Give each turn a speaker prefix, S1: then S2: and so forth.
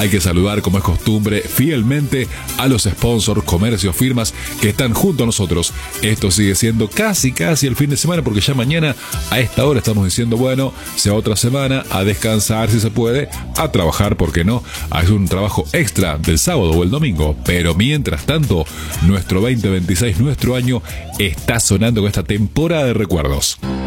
S1: hay que saludar, como es costumbre, fielmente a los sponsors, comercios, firmas que están junto a nosotros. Esto sigue siendo casi el fin de semana, porque ya mañana a esta hora estamos diciendo, bueno, sea otra semana, a descansar si se puede, a trabajar, ¿por qué no? A hacer un trabajo extra del sábado o el domingo. Pero mientras tanto, nuestro 2026, nuestro año, está sonando con esta temporada de recuerdos.